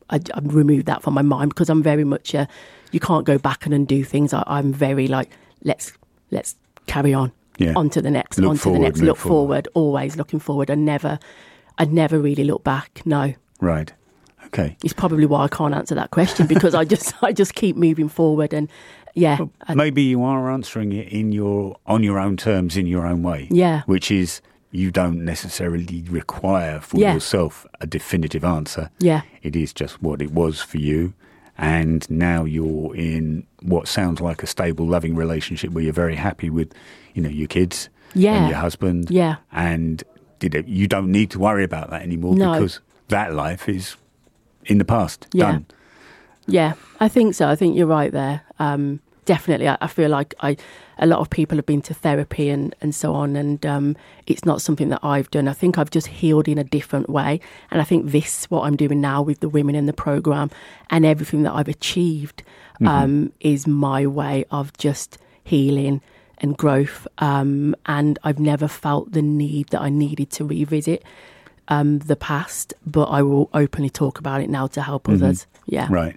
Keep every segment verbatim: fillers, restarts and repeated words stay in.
I, I removed that from my mind because I'm very much a, you can't go back and undo things. I, I'm very like, let's let's carry on, yeah. on to the next, look on to forward, the next, look forward. forward, always looking forward. I never, I never really look back, no. Right, okay. It's probably why I can't answer that question because I just I just keep moving forward and, yeah. Well, I, maybe you are answering it in your on your own terms, in your own way. Yeah. Which is, you don't necessarily require for yeah. yourself a definitive answer. Yeah. It is just what it was for you. And now you're in what sounds like a stable, loving relationship where you're very happy with, you know, your kids yeah. and your husband. Yeah. And did it, you don't need to worry about that anymore no. because that life is in the past, yeah. done. Yeah, I think so. I think you're right there. Um, definitely. I, I feel like I, a lot of people have been to therapy and, and so on, and um, it's not something that I've done. I think I've just healed in a different way. And I think this, what I'm doing now with the women in the programme and everything that I've achieved um, mm-hmm. is my way of just healing and growth. Um, and I've never felt the need that I needed to revisit um, the past, but I will openly talk about it now to help mm-hmm. others. Yeah. Right.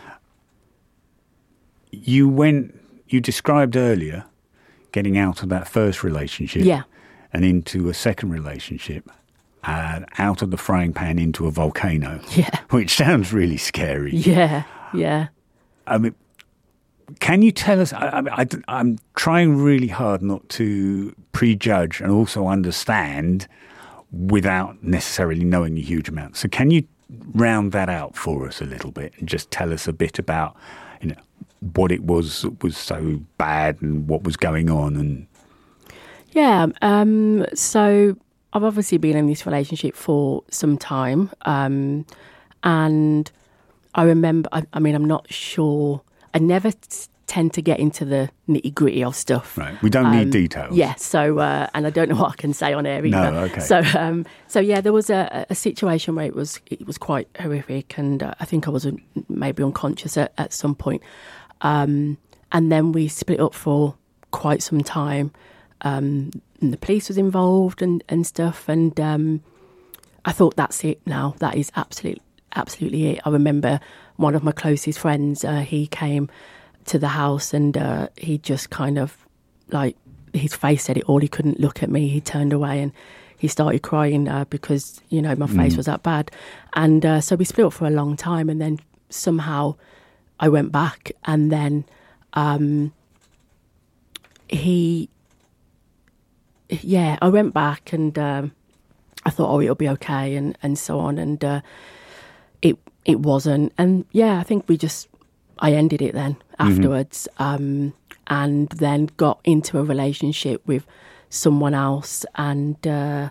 You went, you described earlier getting out of that first relationship yeah. and into a second relationship, and out of the frying pan into a volcano, yeah. which sounds really scary. Yeah, yeah. I mean, can you tell us, I, I, I, I'm trying really hard not to prejudge and also understand without necessarily knowing a huge amount. So can you round that out for us a little bit and just tell us a bit about, you know, what it was that was so bad and what was going on? And yeah, um, so I've obviously been in this relationship for some time, um, and I remember, I, I mean, I'm not sure, I never t- tend to get into the nitty gritty of stuff. Right, we don't um, need details. Yeah, so, uh, and I don't know what I can say on air either. No, okay. So, um, so yeah, there was a, a situation where it was it was quite horrific, and uh, I think I was maybe unconscious at, at some point. Um, and then we split up for quite some time. Um, and the police was involved and, and stuff. And um, I thought, that's it now. That is absolutely, absolutely it. I remember one of my closest friends, uh, he came to the house and uh, he just kind of, like, his face said it all. He couldn't look at me. He turned away and he started crying uh, because, you know, my face mm. was that bad. And uh, so we split up for a long time, and then somehow I went back, and then um, he, yeah, I went back, and um, I thought, oh, it'll be okay, and, and so on, and uh, it it wasn't, and yeah, I think we just, I ended it then afterwards, mm-hmm. um, and then got into a relationship with someone else, and uh,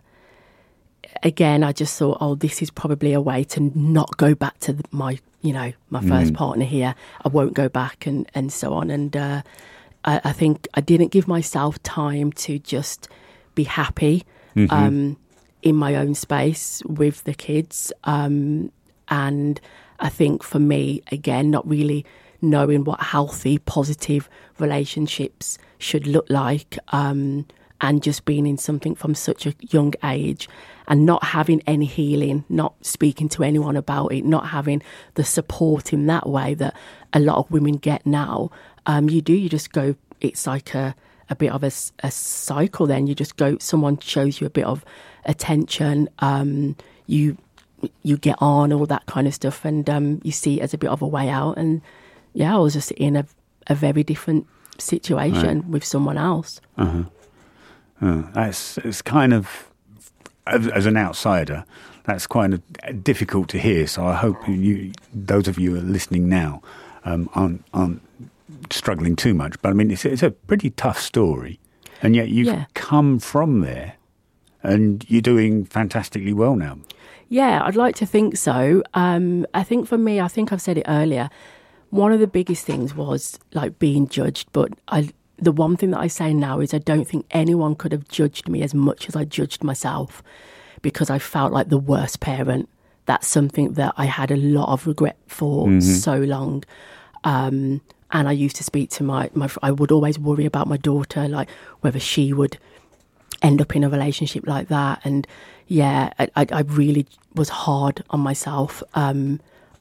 again, I just thought, oh, this is probably a way to not go back to the, my. you know, my first mm. partner here, I won't go back, and, and so on. And uh, I, I think I didn't give myself time to just be happy mm-hmm. um, in my own space with the kids. Um, and I think for me, again, not really knowing what healthy, positive relationships should look like, um, and just being in something from such a young age and not having any healing, not speaking to anyone about it, not having the support in that way that a lot of women get now. Um, you do, you just go, it's like a, a bit of a, a cycle then. You just go, someone shows you a bit of attention, um, you you get on, all that kind of stuff, and um, you see it as a bit of a way out. And yeah, I was just in a, a very different situation right. with someone else. Uh-huh. Uh, that's it's kind of, as, as an outsider, that's quite a, difficult to hear. So I hope you, those of you who are listening now, um, aren't, aren't struggling too much. But I mean, it's, it's a pretty tough story, and yet you've yeah. come from there, and you're doing fantastically well now. Yeah, I'd like to think so. Um, I think for me, I think I've said it earlier. One of the biggest things was like being judged, but I. The one thing that I say now is I don't think anyone could have judged me as much as I judged myself, because I felt like the worst parent. That's something that I had a lot of regret for mm-hmm. so long. Um, and I used to speak to my, my, I would always worry about my daughter, like whether she would end up in a relationship like that. And yeah, I, I, I really was hard on myself. Um,